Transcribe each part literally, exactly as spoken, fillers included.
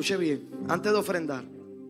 Escuche bien, antes de ofrendar,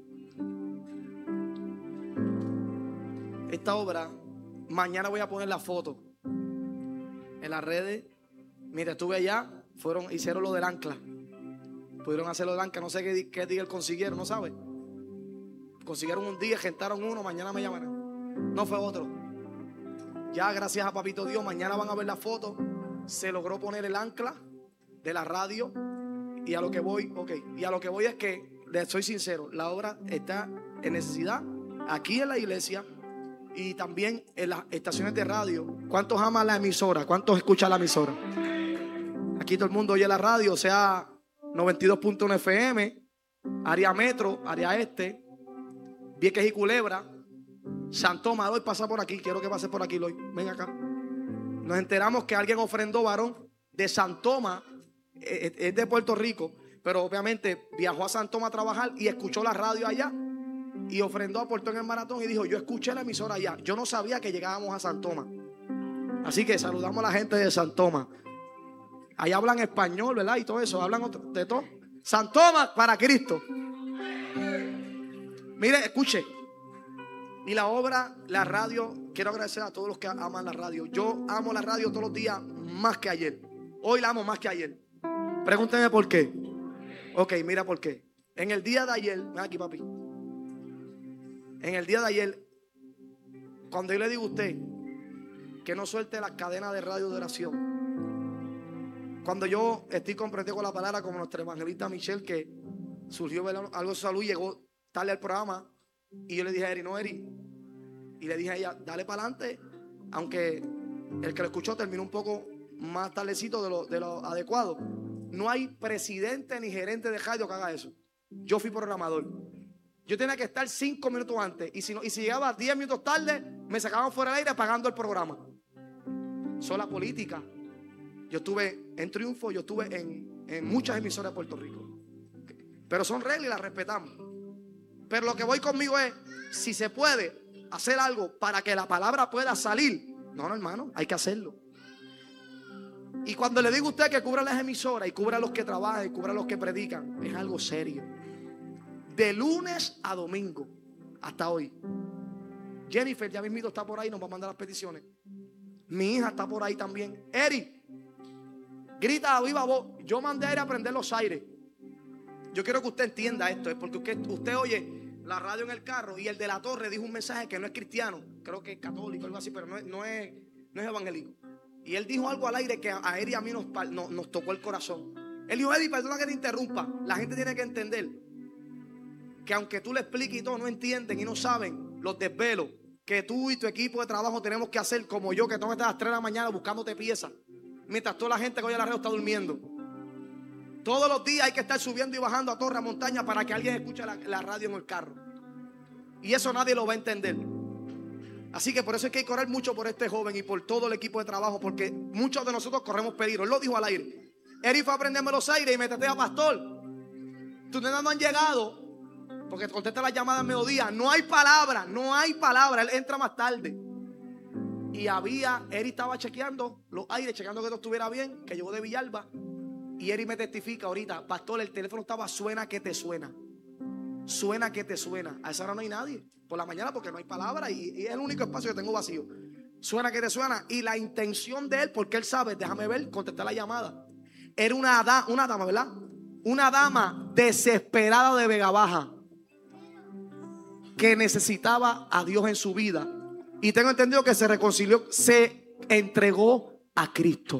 esta obra, mañana voy a poner la foto en las redes. Mira, estuve allá, fueron, hicieron lo del ancla. Pudieron hacer lo del ancla, no sé qué, qué día consiguieron, ¿no sabe? Consiguieron un día, gentaron uno, mañana me llamarán. No fue otro. Ya gracias a Papito Dios, mañana van a ver la foto. Se logró poner el ancla de la radio. Y a lo que voy, ok, y a lo que voy es que, les soy sincero, la obra está en necesidad aquí en la iglesia y también en las estaciones de radio. ¿Cuántos aman la emisora? ¿Cuántos escuchan la emisora? Aquí todo el mundo oye la radio, o sea, noventa y dos punto uno F M, área metro, área este, Vieques y Culebra, San Tomás. Hoy pasa por aquí, quiero que pase por aquí, Loy. Ven acá. Nos enteramos que alguien ofrendó, varón, de San Tomás. Es de Puerto Rico, pero obviamente viajó a San Tomás a trabajar y escuchó la radio allá y ofrendó, aportó en el maratón y dijo: yo escuché la emisora allá, yo no sabía que llegábamos a San Tomás. Así que saludamos a la gente de San Tomás. Allá hablan español, ¿verdad? Y todo eso, hablan otro, de todo. San Tomás para Cristo. Mire, escuche. Y la obra, la radio, quiero agradecer a todos los que aman la radio. Yo amo la radio todos los días más que ayer. Hoy la amo más que ayer. Pregúnteme por qué. Ok, mira por qué. En el día de ayer, ven aquí, papi. En el día de ayer, cuando yo le digo a usted que no suelte la cadena de radio de oración, cuando yo estoy comprendido con la palabra, como nuestra evangelista Michelle, que surgió algo de salud, llegó tarde al programa, y yo le dije a Eri, no, Eri, y le dije a ella, dale para adelante, aunque el que lo escuchó terminó un poco más tardecito de lo, de lo adecuado. No hay presidente ni gerente de radio que haga eso. Yo fui programador. Yo tenía que estar cinco minutos antes. Y si, no, y si llegaba diez minutos tarde, me sacaban fuera del aire pagando el programa. Sola política. Yo estuve en Triunfo, yo estuve en, en muchas emisoras de Puerto Rico. Pero son reglas y las respetamos. Pero lo que voy conmigo es, si se puede hacer algo para que la palabra pueda salir. No, no, hermano, hay que hacerlo. Y cuando le digo a usted que cubra las emisoras y cubra a los que trabajan y cubra a los que predican, es algo serio. De lunes a domingo hasta hoy. Jennifer ya mismito está por ahí, nos va a mandar las peticiones. Mi hija está por ahí también. Eri, grita a viva voz. Yo mandé a Eri a prender los aires. Yo quiero que usted entienda esto, es porque usted, usted oye la radio en el carro y el de la torre dijo un mensaje que no es cristiano, creo que es católico, algo así, pero no es, no es, no es evangélico. Y él dijo algo al aire que a Eri y a mí nos, nos, nos tocó el corazón. Él dijo: Eri, perdona que te interrumpa. La gente tiene que entender que aunque tú le expliques y todo, no entienden y no saben los desvelos que tú y tu equipo de trabajo tenemos que hacer, como yo, que tengo que estar a las tres de la mañana buscándote piezas, mientras toda la gente que oye la radio está durmiendo. Todos los días hay que estar subiendo y bajando a torre, a montaña, para que alguien escuche la, la radio en el carro. Y eso nadie lo va a entender. Así que por eso hay que correr mucho por este joven y por todo el equipo de trabajo, porque muchos de nosotros corremos peligro. Él lo dijo al aire. Eri fue a prenderme los aires y me traté a pastor. Tus nenas no han llegado, porque contesta la llamada al mediodía. No hay palabra, no hay palabra. Él entra más tarde. Y había, Eri estaba chequeando los aires, chequeando que todo estuviera bien, que llegó de Villalba. Y Eri me testifica ahorita: pastor, el teléfono estaba suena que te suena. Suena que te suena. A esa hora no hay nadie por la mañana, porque no hay palabra y, y es el único espacio que tengo vacío. Suena que te suena. Y la intención de él, porque él sabe, déjame ver, contestar la llamada. Era una, da, una dama, ¿verdad? Una dama desesperada de Vega Baja, que necesitaba a Dios en su vida. Y tengo entendido que se reconcilió, se entregó a Cristo.